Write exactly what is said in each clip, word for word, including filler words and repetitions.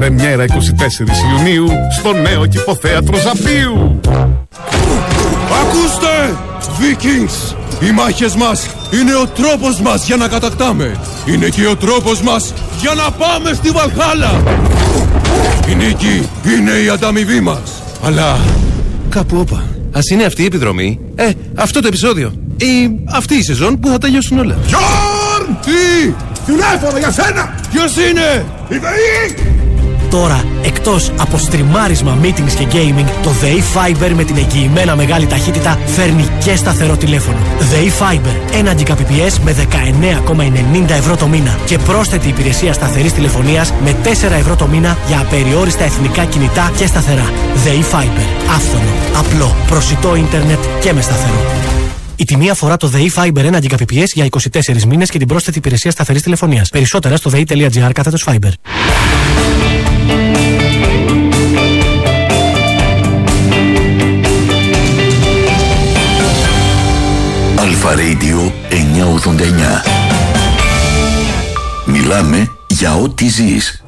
Πρεμιέρα είκοσι τέσσερις Ιουνίου στο νέο Κηποθέατρο Ζαπίου. Ακούστε, Vikings! Οι μάχες μας είναι ο τρόπος μας για να κατακτάμε. Είναι και ο τρόπος μας για να πάμε στη Βαλχάλα. Η νίκη είναι η ανταμοιβή μας. Αλλά κάπου όπα. Ας είναι αυτή η επιδρομή. Ε, αυτό το επεισόδιο. Ή αυτή η σεζόν που θα τελειώσουν όλα. Γιόρν! Τι! Τηλέφωνο για σένα! Ποιος είναι? Η ΔΕΗ! Τώρα, εκτός από στριμάρισμα, meetings και gaming, το ΔΕΗ Fiber με την εγγυημένα μεγάλη ταχύτητα φέρνει και σταθερό τηλέφωνο. ΔΕΗ Fiber, ένα Gbps με δεκαεννέα κόμμα ενενήντα ευρώ το μήνα και πρόσθετη υπηρεσία σταθερής τηλεφωνίας με τέσσερα ευρώ το μήνα για απεριόριστα εθνικά κινητά και σταθερά. ΔΕΗ Fiber, άφθονο, απλό, προσιτό ίντερνετ και με σταθερό. Η τιμή αφορά το ΔΕΗ Fiber ένα Gbps για είκοσι τέσσερις μήνες και την πρόσθετη υπηρεσία σταθερής τηλεφωνίας. Περισσότερα στο δei.gr κάθετος Fiber. Αλφα Radio εννιακόσια ογδόντα εννιά. Μιλάμε για ό,τι ζεις.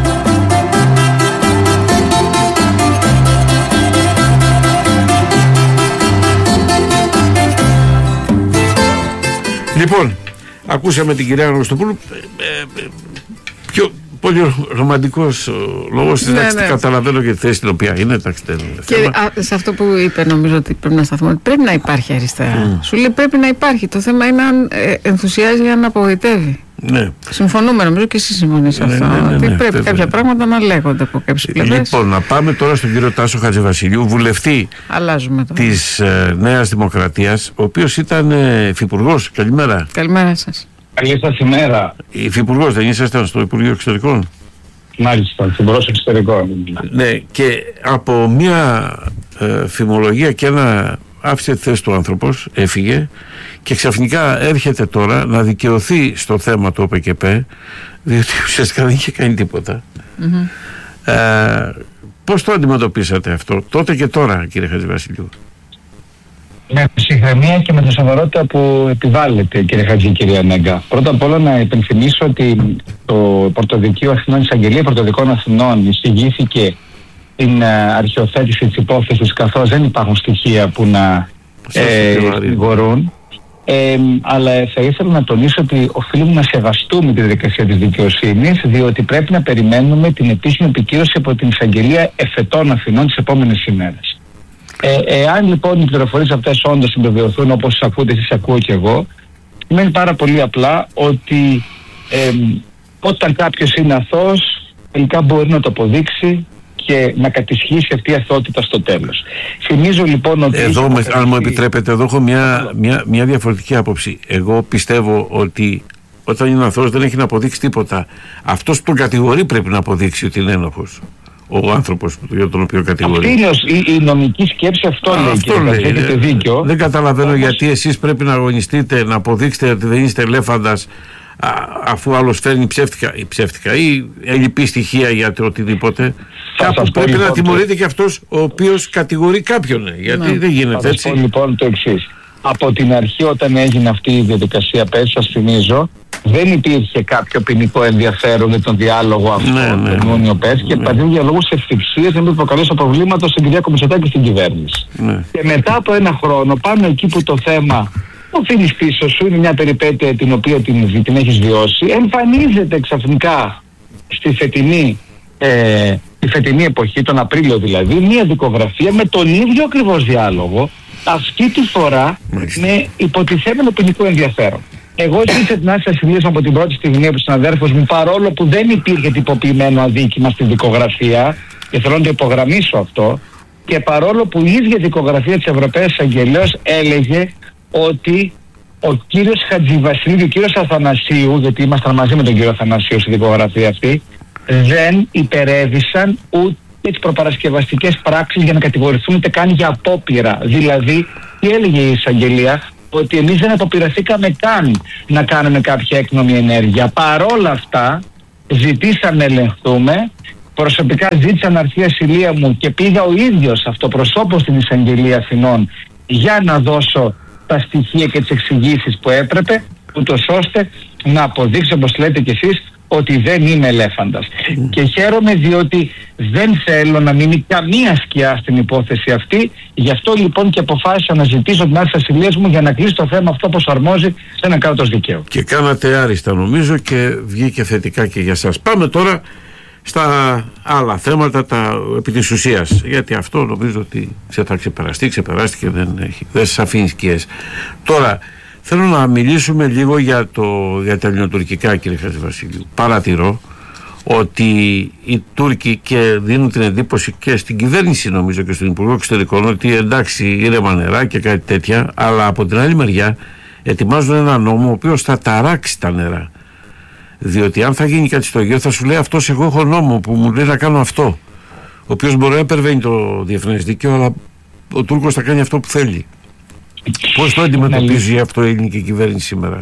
Λοιπόν, ακούσαμε την κυρία Γνωστοπούλου. Ε, ε, πιο πολύ ρομαντικός λόγος. Ναι, εντάξει, ναι. Καταλαβαίνω και τη θέση την οποία είναι. Εντάξει, και α, σε αυτό που είπε, νομίζω ότι πρέπει να σταθούμε. Πρέπει να υπάρχει αριστερά. Mm. Σου λέει πρέπει να υπάρχει. Το θέμα είναι αν ε, ενθουσιάζει ή αν απογοητεύει. Ναι. Συμφωνούμε, νομίζω και εσείς συμφωνείς σε ναι, αυτό. Ναι, ναι, ναι, ότι ναι, πρέπει ναι, κάποια ναι. πράγματα να λέγονται από κάποιες πλευρές. Λοιπόν, να πάμε τώρα στον κύριο Τάσο Χατζηβασιλείου, βουλευτή της ε, Νέας Δημοκρατίας, ο οποίος ήταν ε, υφυπουργός. Καλημέρα. Καλημέρα σας. Καλή σας ημέρα. Υφυπουργός, δεν ήσασταν στο Υπουργείο Εξωτερικών? Μάλιστα, υφυπουργός Εξωτερικών. Ναι, και από μια ε, φημολογία και ένα άφησε τη θέση του άνθρωπος, έφυγε και ξαφνικά έρχεται τώρα να δικαιωθεί στο θέμα του ΟΠΕΚΕΠ, διότι ουσιαστικά δεν είχε κάνει τίποτα. Mm-hmm. Ε, πώς το αντιμετωπίσατε αυτό τότε και τώρα, κύριε Χατζηβασιλείου? Με ψυχραιμία και με τη σοβαρότητα που επιβάλλεται, κύριε Χατζη, κυρία Νέγκα. Πρώτα απ' όλα να υπενθυμίσω ότι το Πρωτοδικείο Αθηνών, η Εισαγγελία Πρωτοδικών Αθηνών εισηγήθηκε την αρχιοθέτηση της υπόθεσης, καθώς δεν υπάρχουν στοιχεία που να κατηγορούν. Ε, ε, αλλά θα ήθελα να τονίσω ότι οφείλουμε να σεβαστούμε τη διαδικασία της δικαιοσύνης, διότι πρέπει να περιμένουμε την επίσημη επικύρωση από την Εισαγγελία Εφετών Αθηνών τις επόμενες ημέρες. Ε, εάν λοιπόν οι πληροφορίες αυτές όντως συμπεβεβαιωθούν, όπως τις ακούτε εσείς, ακούω και εγώ, σημαίνει πάρα πολύ απλά ότι ε, όταν κάποιος είναι αθώος, τελικά μπορεί να το αποδείξει και να κατησχύσει αυτή η αθωότητα στο τέλος. Θυμίζω λοιπόν ότι... Εδώ, με, αν μου επιτρέπετε, εδώ έχω μια, μια, μια διαφορετική άποψη. Εγώ πιστεύω ότι όταν είναι αθώος δεν έχει να αποδείξει τίποτα. Αυτός που τον κατηγορεί πρέπει να αποδείξει ότι είναι ένοχος. Ο άνθρωπος για τον οποίο κατηγορεί. Αυτή είναι η, η νομική σκέψη, αυτό Α, λέει. Αυτό και λέει. Έχετε δίκιο. Δεν καταλαβαίνω Όμως... γιατί εσείς πρέπει να αγωνιστείτε, να αποδείξετε ότι δεν είστε ελέφαντας, α, αφού άλλος φέρνει ψεύτικα ή, ψεύτικα ή ελλειπή στοιχεία για το οτιδήποτε. Κάπου πρέπει λοιπόν, να τιμωρείται και αυτός ο οποίος κατηγορεί κάποιον. Γιατί ναι. δεν γίνεται θα έτσι. Θα λοιπόν το εξής. Από την αρχή, όταν έγινε αυτή η διαδικασία, πέρσι, σας θυμίζω, δεν υπήρχε κάποιο ποινικό ενδιαφέρον για τον διάλογο αυτό ναι, ναι, τον Ιούνιο πέρσι και παντού για λόγους ευθυξίας να μην προκαλέσει προβλήματος στην κυρία Κομισωτάκη στην κυβέρνηση. Ναι. Και μετά από ένα χρόνο, πάνω εκεί που το θέμα το αφήνεις πίσω σου, είναι μια περιπέτεια την οποία την, την έχεις βιώσει, εμφανίζεται ξαφνικά στη φετινή, ε, τη φετινή εποχή, τον Απρίλιο δηλαδή, μια δικογραφία με τον ίδιο ακριβώς διάλογο, αυτή τη φορά με υποτιθέμενο ποινικό ενδιαφέρον. Εγώ ζήτησα την άδεια συνήθω από την πρώτη στιγμή από τους συναδέρφους μου, παρόλο που δεν υπήρχε τυποποιημένο αδίκημα στη δικογραφία, και θέλω να το υπογραμμίσω αυτό, και παρόλο που η ίδια δικογραφία της Ευρωπαίας Αγγελέως έλεγε ότι ο κύριος Χατζηβασιλείου και ο κύριος Αθανασίου, γιατί ήμασταν μαζί με τον κύριο Αθανασίου στη δικογραφία αυτή, δεν υπερέβησαν ούτε τις προπαρασκευαστικές πράξεις για να κατηγορηθούν ούτε καν για απόπειρα. Δηλαδή, τι έλεγε η εισαγγελία? Ότι εμείς δεν αποπειραθήκαμε καν να κάνουμε κάποια έκνομη ενέργεια. Παρόλα αυτά, ζητήσαμε να ελεγχθούμε. Προσωπικά ζήτησα να έρθει η ασυλία μου και πήγα ο ίδιος αυτοπροσώπως στην εισαγγελία Αθηνών για να δώσω τα στοιχεία και τις εξηγήσεις που έπρεπε, ούτως ώστε να αποδείξει, όπως λέτε κι εσείς, ότι δεν είμαι ελέφαντας. Mm. Και χαίρομαι διότι δεν θέλω να μείνει καμία σκιά στην υπόθεση αυτή. Γι' αυτό λοιπόν και αποφάσισα να ζητήσω την άρση ασυλίας μου για να κλείσει το θέμα αυτό όπως αρμόζει σε ένα κράτος δικαίου. Και κάνατε άριστα νομίζω και βγήκε θετικά και για σας. Πάμε τώρα στα άλλα θέματα, τα επί της ουσίας, γιατί αυτό νομίζω ότι θα ξεπεραστεί, ξεπεράστηκε, δεν, έχει, δεν σας αφήνει σκιές. Τώρα θέλω να μιλήσουμε λίγο για, το, για τα ελληνοτουρκικά, κύριε Χατζηβασίλειου. Παρατηρώ ότι οι Τούρκοι, και δίνουν την εντύπωση και στην κυβέρνηση νομίζω και στον Υπουργό Εξωτερικών, ότι εντάξει ήρεμα νερά και κάτι τέτοια, αλλά από την άλλη μεριά ετοιμάζουν ένα νόμο ο οποίος θα ταράξει τα νερά. Διότι αν θα γίνει κάτι στο Αιγαίο θα σου λέει αυτός, εγώ έχω νόμο που μου λέει να κάνω αυτό, ο οποίος μπορεί να υπερβαίνει το διεθνές δίκαιο, αλλά ο Τούρκος θα κάνει αυτό που θέλει. Πώς το αντιμετωπίζει αυτό η ελληνική κυβέρνηση σήμερα?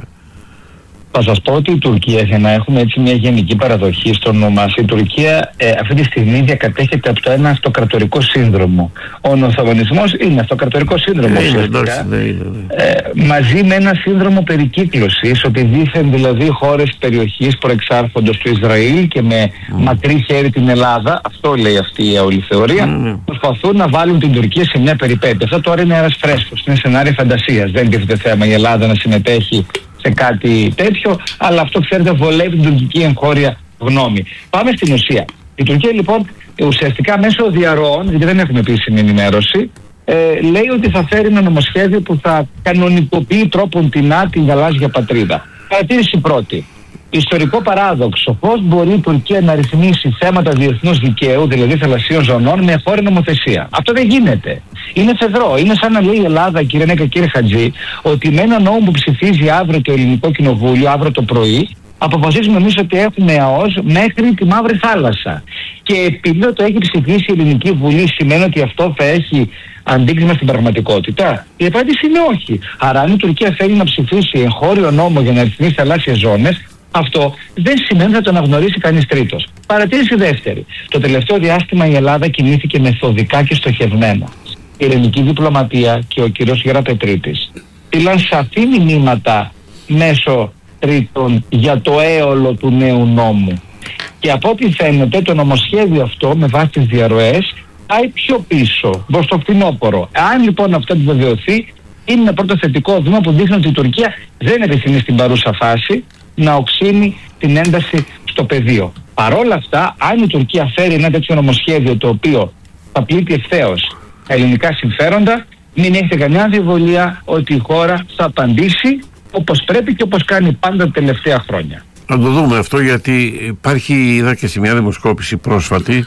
Θα σας πω ότι η Τουρκία, για να έχουμε έτσι μια γενική παραδοχή στο όνομα μας, η Τουρκία ε, αυτή τη στιγμή διακατέχεται από το ένα αυτοκρατορικό σύνδρομο. Ο Οθωμανισμός είναι αυτοκρατορικό σύνδρομο, είναι, εντάξει, ναι, είναι, ναι. Ε, μαζί με ένα σύνδρομο περικύκλωσης, ότι δήθεν δηλαδή χώρες περιοχής προεξάρχοντος του Ισραήλ και με mm. μακρύ χέρι την Ελλάδα, αυτό λέει αυτή η όλη θεωρία, mm. προσπαθούν να βάλουν την Τουρκία σε μια περιπέτεια. Αυτό τώρα είναι ένας φρέσκος, είναι σενάριο φαντασίας, δεν τίθεται θέμα η Ελλάδα να συμμετέχει σε κάτι τέτοιο, αλλά αυτό ξέρετε βολεύει την τουρκική εγχώρια γνώμη. Πάμε στην ουσία. Η Τουρκία λοιπόν ουσιαστικά μέσω διαρροών, γιατί δεν έχουμε επίσημη ενημέρωση, ε, λέει ότι θα φέρει ένα νομοσχέδιο που θα κανονικοποιεί τρόπον τεινά την γαλάζια πατρίδα. Παρατήρηση πρώτη. Ιστορικό παράδοξο. Πώς μπορεί η Τουρκία να ρυθμίσει θέματα διεθνούς δικαίου, δηλαδή θαλασσίων ζωνών, με χώρη νομοθεσία? Αυτό δεν γίνεται. Είναι φεδρό. Είναι σαν να λέει η Ελλάδα, κύριε Νέκα, κύριε Χατζή, ότι με ένα νόμο που ψηφίζει αύριο το Ελληνικό Κοινοβούλιο, αύριο το πρωί, αποφασίζουμε εμείς ότι έχουμε ΑΟΣ μέχρι τη Μαύρη Θάλασσα. Και επειδή το έχει ψηφίσει η Ελληνική Βουλή, σημαίνει ότι αυτό θα έχει αντίκρισμα στην πραγματικότητα? Η απάντηση είναι όχι. Άρα, αν η Τουρκία θέλει να ψηφίσει εγχώριο νόμο για να ρυθμίσει θαλάσσιες ζώνες, αυτό δεν σημαίνει ότι θα το αναγνωρίσει κανείς τρίτος. Παρατήρηση δεύτερη. Το τελευταίο διάστημα η Ελλάδα κινήθηκε μεθοδικά και στοχευμένα. Η ελληνική διπλωματία και ο κύριος Γεραπετρίτης στείλαν σαφή μηνύματα μέσω τρίτων για το έολο του νέου νόμου. Και από ό,τι φαίνεται το νομοσχέδιο αυτό με βάση τις διαρροές πάει πιο πίσω, προς το φθινόπωρο. Αν λοιπόν αυτό επιβεβαιωθεί, είναι ένα πρώτο θετικό βήμα που δείχνει ότι η Τουρκία δεν επιθυμεί στην παρούσα φάση να οξύνει την ένταση στο πεδίο. Παρόλα αυτά, αν η Τουρκία φέρει ένα τέτοιο νομοσχέδιο το οποίο θα πλήττει ευθέως τα ελληνικά συμφέροντα, μην έχετε καμιά αμφιβολία ότι η χώρα θα απαντήσει όπως πρέπει και όπως κάνει πάντα τα τελευταία χρόνια. Να το δούμε αυτό, γιατί υπάρχει, είδα και σε μια δημοσκόπηση πρόσφατη,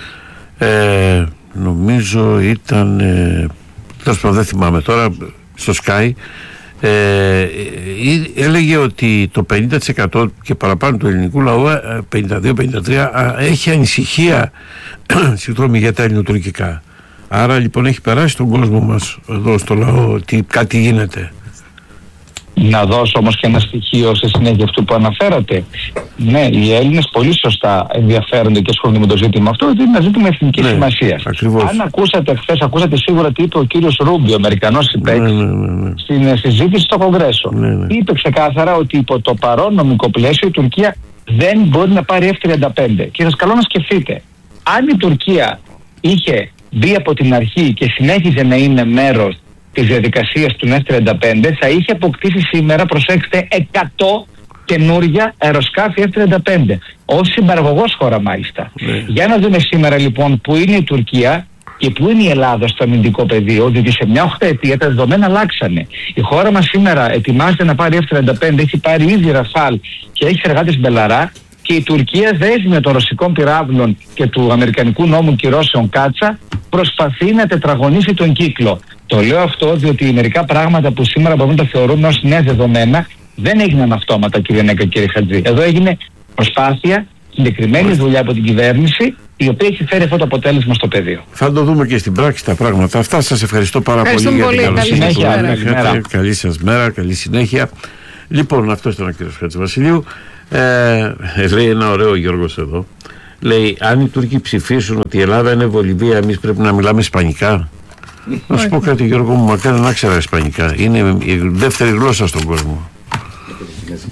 ε, νομίζω ήταν, ε, δεν θυμάμαι τώρα, στο Sky, Ε, έλεγε ότι το πενήντα τοις εκατό και παραπάνω του ελληνικού λαού, πενήντα δύο πενήντα τρία, έχει ανησυχία συγγνώμη, για τα ελληνοτουρκικά. Άρα λοιπόν έχει περάσει στον κόσμο μας εδώ στο λαό ότι κάτι γίνεται. Να δώσω όμως και ένα στοιχείο σε συνέχεια αυτού που αναφέρατε. Ναι, οι Έλληνες πολύ σωστά ενδιαφέρονται και ασχολούνται με το ζήτημα αυτό, γιατί είναι ένα ζήτημα εθνικής ναι, σημασίας. Ακριβώς. Αν ακούσατε χθες, ακούσατε σίγουρα τι είπε ο κύριος Ρούμπιο, ο Αμερικανός συμπαίκτης, ναι, ναι, ναι, ναι. στην συζήτηση στο Κογκρέσο. Ναι, ναι. Είπε ξεκάθαρα ότι υπό το παρόν νομικό πλαίσιο η Τουρκία δεν μπορεί να πάρει εφ τριάντα πέντε. Και σας καλώ να σκεφτείτε, αν η Τουρκία είχε μπει από την αρχή και συνέχιζε να είναι μέρος της διαδικασίας του εφ τριάντα πέντε, θα είχε αποκτήσει σήμερα, προσέξτε, εκατό καινούρια αεροσκάφη εφ τριάντα πέντε. Ως συμπαραγωγός χώρα μάλιστα. Ναι. Για να δούμε σήμερα λοιπόν που είναι η Τουρκία και που είναι η Ελλάδα στο αμυντικό πεδίο, διότι σε μια οχταετία τα δεδομένα αλλάξανε. Η χώρα μας σήμερα ετοιμάζεται να πάρει εφ τριάντα πέντε, έχει πάρει ήδη Ραφάλ και έχει εργάτες Μπελαρά, και η Τουρκία δέσμευε των ρωσικών πυράβλων και του αμερικανικού νόμου κυρώσεων Κάτσα προσπαθεί να τετραγωνίσει τον κύκλο. Το λέω αυτό διότι μερικά πράγματα που σήμερα μπορούμε να τα θεωρούμε ως νέα δεδομένα δεν έγιναν αυτόματα, κύριε Νέκα, κύριε Χατζή. Εδώ έγινε προσπάθεια, συγκεκριμένη δουλειά από την κυβέρνηση, η οποία έχει φέρει αυτό το αποτέλεσμα στο πεδίο. Θα το δούμε και στην πράξη τα πράγματα αυτά. Σας ευχαριστώ πάρα ευχαριστώ πολύ, πολύ για την καλή συνέχεια. Καλή σας μέρα, καλή συνέχεια. Λοιπόν, αυτό ήταν ο κύριος Χατζηβασιλείου. Ε, λέει ένα ωραίο Γιώργος εδώ. Λέει, αν οι Τούρκοι ψηφίσουν ότι η Ελλάδα είναι Βολιβία, εμείς πρέπει να μιλάμε ισπανικά. Να σου πω κάτι, Γιώργο μου, μακάρι να ξέρα ισπανικά. Είναι η δεύτερη γλώσσα στον κόσμο.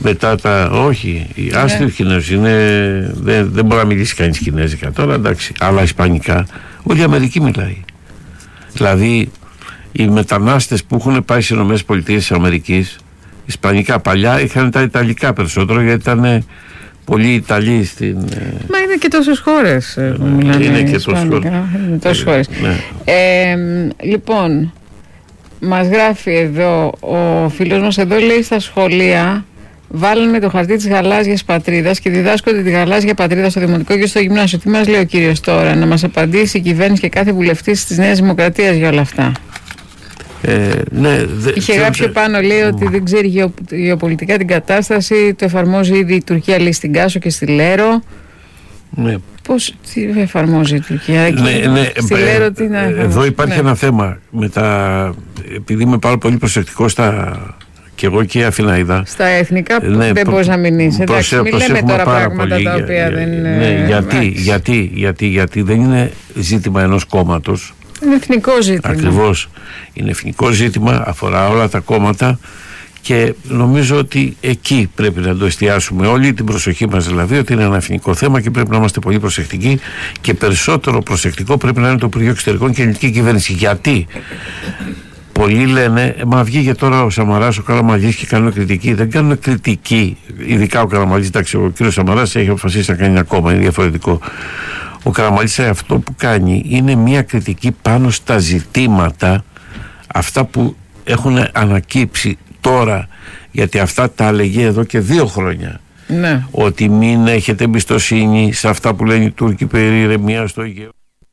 μετά τα. Όχι, η yeah. άστρη Κινέζοι είναι. Δεν, δεν μπορεί να μιλήσει κανείς κινέζικα τώρα, εντάξει. Αλλά ισπανικά, όλη η Αμερική μιλάει. Δηλαδή, οι μετανάστες που έχουν πάει στις ΗΠΑ, ισπανικά παλιά είχαν τα ιταλικά περισσότερο, γιατί ήταν πολλοί Ιταλοί στην. Μα είναι και τόσες χώρες. Ναι, είναι και τόσες χώρες. Τόσες χώρες. Ναι. Ε, λοιπόν, μας γράφει εδώ ο φίλος μας εδώ, λέει, στα σχολεία βάλανε το χαρτί της γαλάζιας πατρίδας και διδάσκονται τη γαλάζια πατρίδα στο δημοτικό και στο γυμνάσιο. Τι μας λέει ο κύριος τώρα, να μας απαντήσει η κυβέρνηση και κάθε βουλευτής της Νέας Δημοκρατίας για όλα αυτά? Ε, ναι, δε, Είχε γράψει πάνω, λέει, ότι δεν ξέρει γεω, γεωπολιτικά την κατάσταση, το εφαρμόζει ήδη η Τουρκία, λέει, στην Κάσο και στη Λέρο. Ναι. Πώς τι εφαρμόζει η Τουρκία? Ναι, ναι, στη Λέρο, τι να εδώ υπάρχει ναι. ένα θέμα με τα, επειδή είμαι πάρα πολύ προσεκτικό στα, και εγώ και η Αθηναίδα. Στα εθνικά ναι, δεν μπορείς να μην είσαι. Προσε, Εντάξει, μην λέμε τώρα πράγματα πολύ, τα οποία για, δεν είναι. Ναι, γιατί, γιατί, γιατί, γιατί δεν είναι ζήτημα ενός κόμματος. Είναι εθνικό ζήτημα. Ακριβώς. Είναι εθνικό ζήτημα, αφορά όλα τα κόμματα και νομίζω ότι εκεί πρέπει να το εστιάσουμε όλη την προσοχή μας, δηλαδή ότι είναι ένα εθνικό θέμα και πρέπει να είμαστε πολύ προσεκτικοί και περισσότερο προσεκτικό πρέπει να είναι το Υπουργείο Εξωτερικών και η ελληνική κυβέρνηση. Γιατί πολλοί λένε, μα βγήκε τώρα ο Σαμαράς, ο Καραμανλής και κάνουν κριτική. Δεν κάνουν κριτική, ειδικά ο Καραμανλής. Εντάξει, ο κύριος Σαμαράς έχει αποφασίσει να κάνει ένα κόμμα, είναι διαφορετικό. Ο Καραμανλής αυτό που κάνει είναι μια κριτική πάνω στα ζητήματα αυτά που έχουν ανακύψει τώρα, γιατί αυτά τα έλεγε εδώ και δύο χρόνια. Ναι. Ότι μην έχετε εμπιστοσύνη σε αυτά που λένε οι Τούρκοι περί ηρεμίας στο Αιγαίο.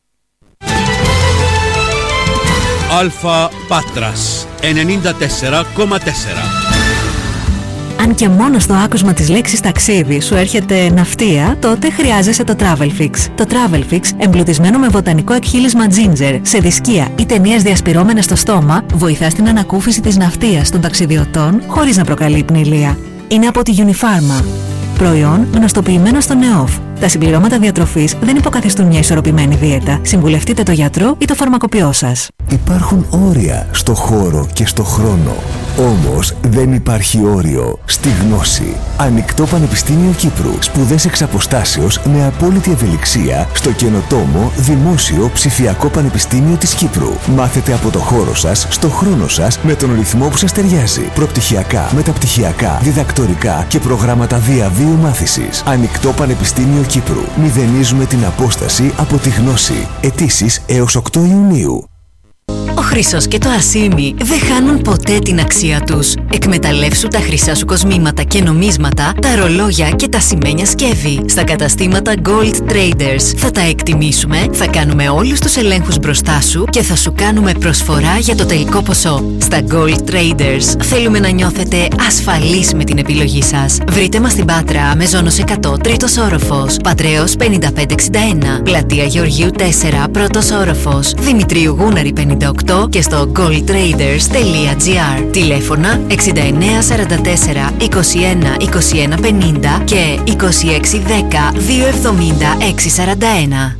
Αλφα Πάτρας ενενήντα τέσσερα κόμμα τέσσερα. Αν και μόνο στο άκουσμα της λέξης ταξίδι σου έρχεται ναυτία, τότε χρειάζεσαι το Travelfix. Το Travelfix, εμπλουτισμένο με βοτανικό εκχύλισμα ginger, σε δισκία ή ταινίες διασπυρώμενες στο στόμα, βοηθά στην ανακούφιση της ναυτίας των ταξιδιωτών χωρίς να προκαλεί πνηλεία. Είναι από τη Unifarma. Προϊόν γνωστοποιημένο στο ΝΕΟΦ. Τα συμπληρώματα διατροφής δεν υποκαθιστούν μια ισορροπημένη δίαιτα. Συμβουλευτείτε το γιατρό ή το φαρμακοποιό σας. Υπάρχουν όρια στο χώρο και στο χρόνο. Όμως δεν υπάρχει όριο στη γνώση. Ανοιχτό Πανεπιστήμιο Κύπρου. Σπουδές εξ αποστάσεως με απόλυτη ευελιξία στο καινοτόμο Δημόσιο Ψηφιακό Πανεπιστήμιο της Κύπρου. Μάθετε από το χώρο σας, στο χρόνο σας, με τον ρυθμό που σας ταιριάζει. Προπτυχιακά, μεταπτυχιακά, διδακτορικά και προγράμματα διαβίου μάθησης. Ανοιχτό Πανεπιστήμιο Κύπρου. Μηδενίζουμε την απόσταση από τη γνώση. Αιτήσεις έως οκτώ Ιουνίου. Ο χρυσός και το ασίμι δεν χάνουν ποτέ την αξία τους. Εκμεταλλεύσου τα χρυσά σου κοσμήματα και νομίσματα, τα ρολόγια και τα σημαίνια σκεύη στα καταστήματα Gold Traders. Θα τα εκτιμήσουμε, θα κάνουμε όλους τους ελέγχους μπροστά σου και θα σου κάνουμε προσφορά για το τελικό ποσό. Στα Gold Traders θέλουμε να νιώθετε ασφαλείς με την επιλογή σας. Βρείτε μας στην Πάτρα, Μεζόνος εκατό, τρίτος όροφος, Πατρέως πενήντα πέντε εξήντα ένα, Πλατεία Γεωργίου τέσσερα, πρώτος όροφος, Δημητρίου Γούναρη πενήντα οκτώ και στο gold traders τελεία gr. Τηλέφωνα εξήντα εννέα σαράντα τέσσερα είκοσι ένα είκοσι ένα πενήντα και είκοσι έξι δέκα δύο εβδομήντα έξι σαράντα ένα.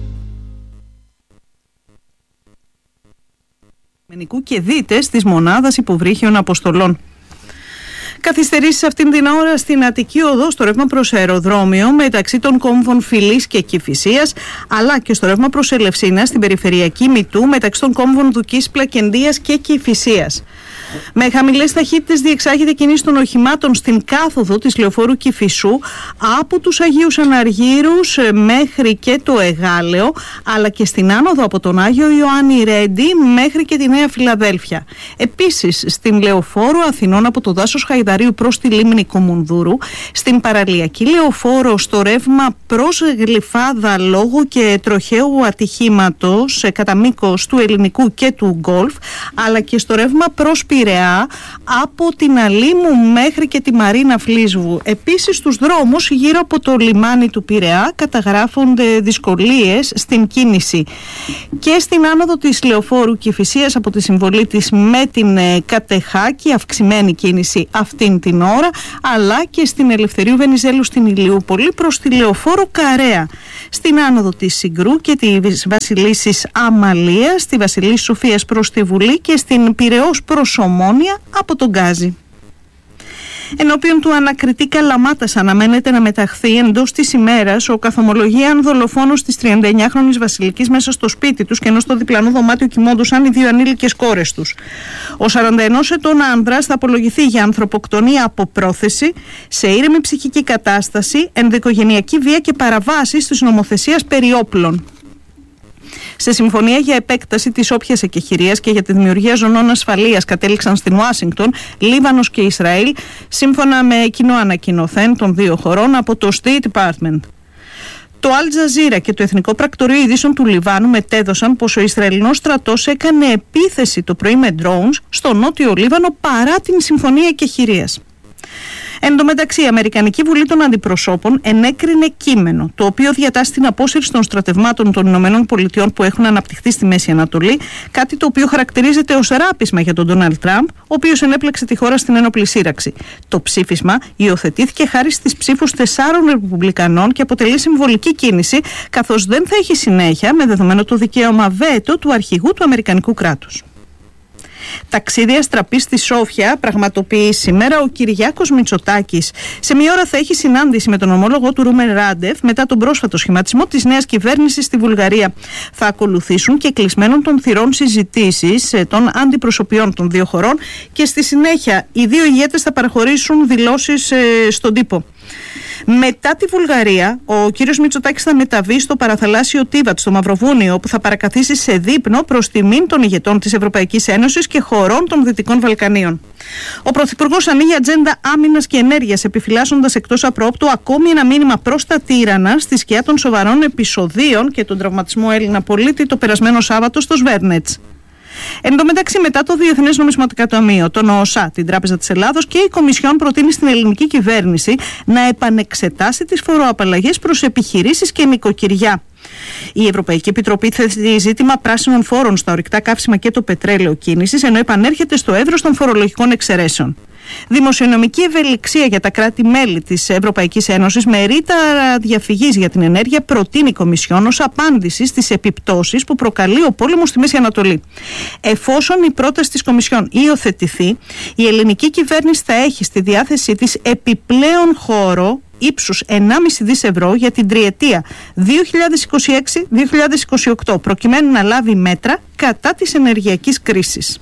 Και δίτες της Μονάδας Υποβρύχιων Αποστολών. Καθυστερήσεις αυτήν την ώρα στην Αττική Οδό στο ρεύμα προς αεροδρόμιο μεταξύ των κόμβων Φιλής και Κηφισίας, αλλά και στο ρεύμα προς Ελευσίνα στην περιφερειακή Μητού μεταξύ των κόμβων Δουκής, Πλακεντίας και Κηφισίας. Με χαμηλές ταχύτητες διεξάγεται κίνηση των οχημάτων στην κάθοδο της λεωφόρου Κηφισού από τους Αγίους Αναργύρους μέχρι και το Εγάλεο, αλλά και στην άνοδο από τον Άγιο Ιωάννη Ρέντι μέχρι και τη Νέα Φιλαδέλφια. Επίσης στην λεωφόρο Αθηνών από το δάσος Χαϊδαρίου προς τη λίμνη Κομουνδούρου, στην παραλιακή λεωφόρο στο ρεύμα προς Γλυφάδα λόγω και τροχαίου ατυχήματος κατά μήκος του Ελληνικού και του Γκολφ, αλλά και στο ρεύμα προς Πειραιά από την Αλήμου μέχρι και τη Μαρίνα Φλίσβου. Επίσης στους δρόμους γύρω από το λιμάνι του Πειραιά καταγράφονται δυσκολίες στην κίνηση και στην άνοδο της λεωφόρου Κηφισίας από τη συμβολή της με την Κατεχάκη, αυξημένη κίνηση αυτήν την ώρα, αλλά και στην Ελευθερίου Βενιζέλου στην Ηλιούπολη προς τη λεωφόρο Καρέα, στην άνοδο της Συγκρού και τη Βασιλίσσης Αμαλίας, στη Βασιλίσσης Σοφίας προς τη Βουλή και στην Πειραιώς προς Ομόνια από τον Γκάζι. Ενώπιον του ανακριτή Καλαμάτας αναμένεται να μεταχθεί εντός της ημέρας ο καθομολογίαν δολοφόνος της τριανταεννιάχρονης Βασιλικής μέσα στο σπίτι τους και ενώ στο διπλανό δωμάτιο κοιμόντουσαν οι δύο ανήλικες κόρες τους. Ο σαρανταενός ετών άνδρας θα απολογηθεί για ανθρωποκτονία από πρόθεση, σε ήρεμη ψυχική κατάσταση, ενδοοικογενειακή βία και παραβάσεις της νομοθεσίας περί όπλων. Σε συμφωνία για επέκταση της όποιας εκεχηρίας και για τη δημιουργία ζωνών ασφαλείας κατέληξαν στην Ουάσιγκτον, Λίβανος και Ισραήλ, σύμφωνα με κοινό ανακοινωθέν των δύο χωρών από το State Department. Το Al Jazeera και το Εθνικό Πρακτορείο Ειδήσεων του Λιβάνου μετέδωσαν πως ο Ισραηλινός στρατός έκανε επίθεση το πρωί με drones στο νότιο Λίβανο παρά την συμφωνία εκεχηρίας. Εν τω μεταξύ, η Αμερικανική Βουλή των Αντιπροσώπων ενέκρινε κείμενο, το οποίο διατάσσει την απόσυρση των στρατευμάτων των Ηνωμένων Πολιτειών που έχουν αναπτυχθεί στη Μέση Ανατολή, κάτι το οποίο χαρακτηρίζεται ως ράπισμα για τον Ντόναλντ Τραμπ, ο οποίος ενέπλεξε τη χώρα στην ένοπλη σύραξη. Το ψήφισμα υιοθετήθηκε χάρη στις ψήφους τεσσάρων Ρεπουμπλικανών και αποτελεί συμβολική κίνηση, καθώς δεν θα έχει συνέχεια με δεδομένο το δικαίωμα βέτο του αρχηγού του Αμερικανικού κράτους. Ταξίδια στραπή στη Σόφια πραγματοποιεί σήμερα ο Κυριάκος Μητσοτάκης. Σε μία ώρα θα έχει συνάντηση με τον ομόλογο του Ρούμεν Ράντεφ μετά τον πρόσφατο σχηματισμό της νέας κυβέρνησης στη Βουλγαρία. Θα ακολουθήσουν και κλεισμένων των θυρών συζητήσεις των αντιπροσωπιών των δύο χωρών και στη συνέχεια οι δύο ηγέτες θα παραχωρήσουν δηλώσεις στον τύπο. Μετά τη Βουλγαρία, ο κύριος Μητσοτάκης θα μεταβεί στο παραθαλάσσιο Τίβατ, στο Μαυροβούνιο, όπου θα παρακαθίσει σε δείπνο προς τιμήν των ηγετών της Ευρωπαϊκής Ένωσης και χωρών των Δυτικών Βαλκανίων. Ο Πρωθυπουργός ανοίγει ατζέντα άμυνας και ενέργειας, επιφυλάσσοντας εκτός απρόπτου ακόμη ένα μήνυμα προς τα τύρανα στη σκιά των σοβαρών επεισοδίων και τον τραυματισμό Έλληνα πολίτη το περασμένο Σάββατο στο Σβέρνετς. Εν τω μεταξύ, μετά το Διεθνές Νομισματικό Ταμείο, τον ΟΟΣΑ, την Τράπεζα της Ελλάδος και η Κομισιόν προτείνει στην ελληνική κυβέρνηση να επανεξετάσει τις φοροαπαλλαγές προς επιχειρήσεις και νοικοκυριά. Η Ευρωπαϊκή Επιτροπή θέτει ζήτημα πράσινων φόρων στα ορυκτά καύσιμα και το πετρέλαιο κίνησης, ενώ επανέρχεται στο εύρος των φορολογικών εξαιρέσεων. Δημοσιονομική ευελιξία για τα κράτη-μέλη της Ευρωπαϊκής Ένωσης με ρήτρα διαφυγής για την ενέργεια προτείνει η Κομισιόν ως απάντηση στις επιπτώσεις που προκαλεί ο πόλεμος στη Μέση Ανατολή. Εφόσον η πρόταση της Κομισιόν υιοθετηθεί, η ελληνική κυβέρνηση θα έχει στη διάθεσή της επιπλέον χώρο ύψους ενάμιση δισεκατομμύρια ευρώ για την τριετία δύο χιλιάδες είκοσι έξι δύο χιλιάδες είκοσι οκτώ, προκειμένου να λάβει μέτρα κατά της ενεργειακής κρίσης.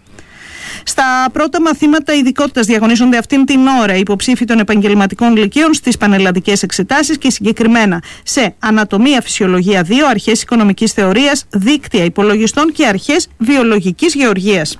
Στα πρώτα μαθήματα ειδικότητας διαγωνίζονται αυτήν την ώρα οι υποψήφοι των επαγγελματικών λυκείων στις πανελλαδικές εξετάσεις και συγκεκριμένα σε Ανατομία Φυσιολογία δύο, Αρχές Οικονομικής Θεωρίας, Δίκτυα Υπολογιστών και Αρχές Βιολογικής Γεωργίας.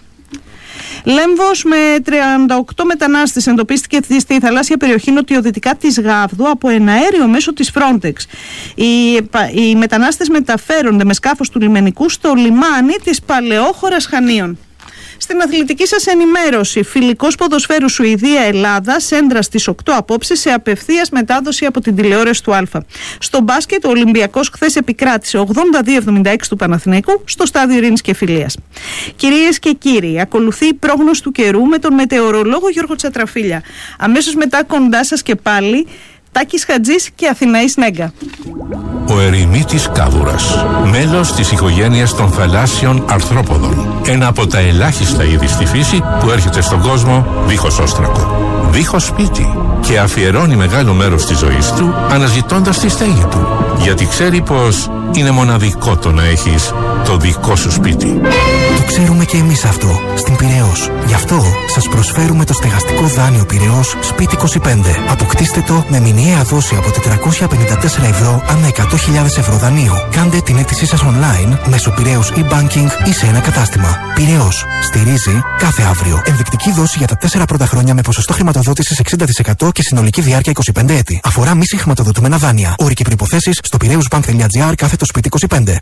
Λέμβος με τριάντα οκτώ μετανάστες εντοπίστηκε στη θαλάσσια περιοχή νοτιοδυτικά της Γάβδου από εναέριο μέσο της Frontex. Οι, οι μετανάστες μεταφέρονται με σκάφος του λιμενικού στο λιμάνι της Παλαιόχωρας Χανίων. Στην αθλητική σας ενημέρωση, φιλικός ποδοσφαίρου Σουηδία-Ελλάδα, σέντρα στις οκτώ απόψε σε απευθείας μετάδοση από την τηλεόραση του Α. Στο μπάσκετ, ο Ολυμπιακός χθες επικράτησε ογδόντα δύο εβδομήντα έξι του Παναθηναϊκού στο στάδιο Ειρήνης και Φιλίας. Κυρίες και κύριοι, ακολουθεί η πρόγνωση του καιρού με τον μετεωρολόγο Γιώργο Τσατραφίλια. Αμέσως μετά κοντά σας και πάλι Τάκης Χατζής και Αθηναής Νέγκα. Ο ερημίτης κάβουρας, μέλος της οικογένειας των θαλάσσιων αρθρόποδων. Ένα από τα ελάχιστα είδη στη φύση που έρχεται στον κόσμο δίχως όστρακο, δίχως σπίτι και αφιερώνει μεγάλο μέρος της ζωής του αναζητώντας τη στέγη του. Γιατί ξέρει πως είναι μοναδικό το να έχεις το δικό σου σπίτι. Το ξέρουμε και εμείς αυτό στην Πειραιώς. Γι' αυτό σας προσφέρουμε το στεγαστικό δάνειο Πειραιώς Σπίτι είκοσι πέντε. Αποκτήστε το με μηνιαία δόση από τετρακόσια πενήντα τέσσερα ευρώ ανά εκατό χιλιάδες ευρώ δανείο. Κάντε την αίτησή σας online μέσω Πειραιώς e-banking ή σε ένα κατάστημα. Πειραιώς. Στηρίζει κάθε αύριο. Ενδεικτική δόση για τα τέσσερα πρώτα χρόνια με ποσοστό χρηματοδότησης εξήντα τοις εκατό και συνολική διάρκεια είκοσι πέντε έτη. Αφορά μη συγχρηματοδοτούμενα δάνεια. Όροι και προϋποθέσεις στο πειραιώσbank.gr κάθετο σπίτι είκοσι πέντε.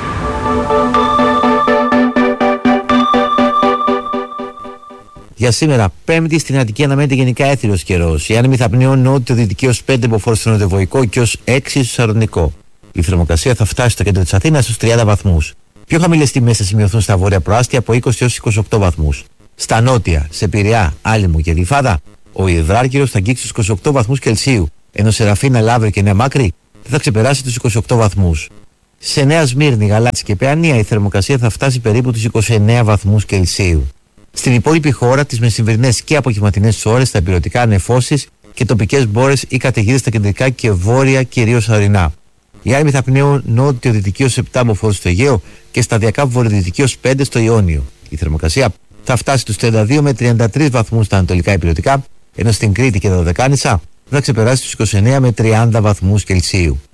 Για σήμερα, Πέμπτη, στην Αττική αναμένεται γενικά έθριος καιρός. Οι άνεμοι θα πνέουν νότιο το δυτική ως πέντε μποφόρ στο νοτιοβοϊκό και ως έξι στο σαρονικό. Η θερμοκρασία θα φτάσει στο κέντρο της Αθήνας στους τριάντα βαθμούς. Πιο χαμηλές τιμές θα σημειωθούν στα βόρεια προάστια από είκοσι έως είκοσι οκτώ βαθμούς. Στα νότια, σε Πειραιά, Άλυμο και Γλυφάδα, ο υδράργυρος θα αγγίξει τους είκοσι οκτώ βαθμούς Κελσίου, ενώ σε Ραφίνα, Λαύριο και Νέα Μάκρη δεν θα ξεπεράσει τους είκοσι οκτώ βαθμούς. Σε Νέα Σμύρνη, Γαλάτσι και Παιανία η θερμοκρασία θα φτάσει περίπου τους είκοσι εννέα βαθμούς Κελσίου. Στην υπόλοιπη χώρα, τις μεσημβρινές και απογευματινές ώρες, στα υπηρετικά νεφώσεις και τοπικές μπόρες ή καταιγίδες στα κεντρικά και βόρεια, κυρίως ορεινά. Οι άνεμοι θα πνέουν νότιο-δυτική ως επτά μποφόρ στο Αιγαίο και σταδιακά βορειοδυτική ως πέντε στο Ιόνιο. Η θερμοκρασία θα φτάσει τους τριάντα δύο με τριάντα τρεις βαθμούς στα ανατολικά υπηρετικά, ενώ στην Κρήτη και τα Δωδεκάνησα θα ξεπεράσει τους είκοσι εννέα με τριάντα βαθμούς Κελσίου.